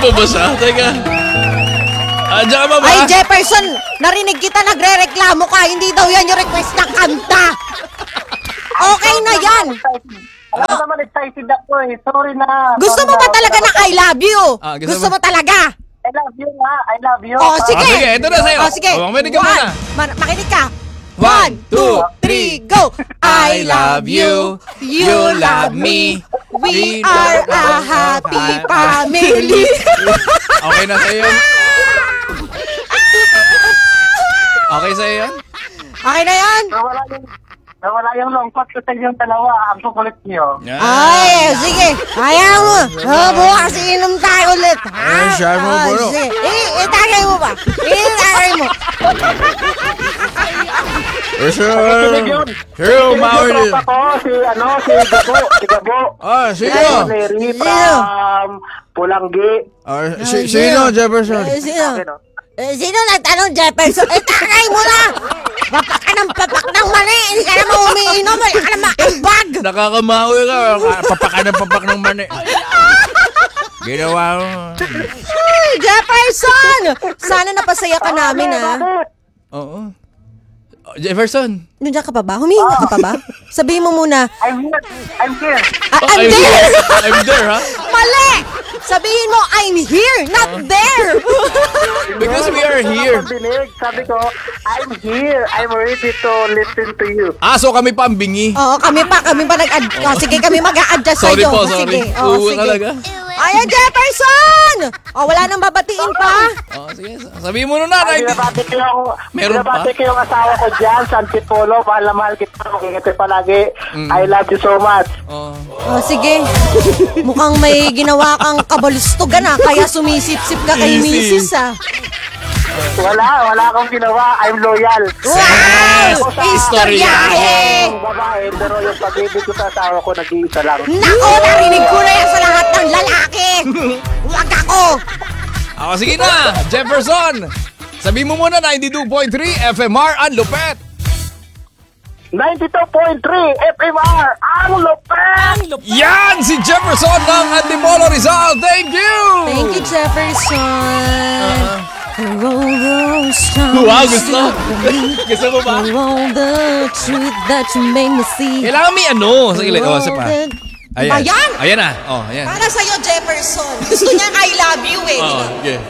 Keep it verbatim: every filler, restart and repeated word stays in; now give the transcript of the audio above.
pa ba siya? Teka. Andiyan ka ba ba? Ay, Jefferson, narinig kita nagre-reklamo ka. Hindi daw yan yung request ng kanta. Okay na yan. Alam naman, excited ako eh. Sorry na. Gusto mo ba talaga na I love you? Ah, gusto Gusto mo- mo talaga? I love you nga. I love you. Oh, sige. Ah, sige, ito na sa'yo. Oh, sige. Oh, makinig ka One. muna. Ma- makinig ka. One, One, two, two, three, go. I love you. You love me. We are a happy family. Okay na sa'yo yun? Okay sa'yo yun? Okay na yan? Nawala yung, nawala yung long shot sa inyong dalawa. Ang kukulit niyo. Ay, sige. Kaya mo. Oh, bukas inom tayo ulit. Ha? Ay, siya mo, Ah, bro. sige. Eh, itagay mo ba? Itagay mo. Kinig yun. Hero, Kinig yung Maui. tropa ko. Si, ano, si Gabo. Si Gabo. Ah, sino? Ay. Larry Sino? from Pulanggi. Ah, si- sino, Jefferson? Eh, sino? Ano? Eh, sino nagtanong, Jefferson? Eh, takay mo na! Papak ka ng papak ng mani! Hindi ka naman umiinom! Wala ka naman ambag! Nakakamawi ka. Papak ng papak ng mani. Ginawa mo. Ay, Jefferson! Sana napasaya ka namin, ha? Bakit? Oo. Jefferson. Nandiyan ka pa ba? Humihinga ka pa ba? Sabihin mo muna, I'm here. I'm here. ah, Oh, I'm there! I'm there, ha? Mali! Sabihin mo, I'm here, not there! Because we are here. Dinig. Sabi ko, I'm here. I'm ready to listen to you. Ah, so kami pa ang bingi. Oo, kami pa, kami pa nag-ad... Oh, sige, kami mag-a-adjust Sorry sa'yo. po, sorry. Sige, oh, Oo, sige. talaga. Ayan, Jefferson! Oh, wala nang babatiin pa. Oh, sige. Sabihin mo na na. Ay, binabati ko yung, Meron pa? binabati ko yung asawa ko dyan, San Tipolo. Mahal na mahal kita. Magiging palagi. I love you so much. Oh. Oh, sige. Mukhang may ginawa kang kabalustugan ah, kaya sumisip-sip ka kay Easy. misis ah. Wala, wala akong ginawa. I'm loyal. Wow! Istoryahe! Istoryahe! Yung babae, pero yung pag-ibig ko sa asawa ko, nag-iisa lang. Nako, narinig ko na yan sa lahat ng lalaki! Huwag ako! Ako, sige na. Jefferson. Sabihin mo muna ninety-two point three F M R ang lupet. ninety-two point three F M R, ang lupet! Yan si Jefferson ng Antipolo Rizal. Thank you. Thank you, Jefferson. For all those times Wow, gusto. Gusto mo ba? For all the truth that you made me see. Kailangan may ano. Sige, oh, isa pa. Ayan! Ayan na. Oh, ayan. Para sa'yo, Jefferson. Gusto niya I love you eh. Oh, okay.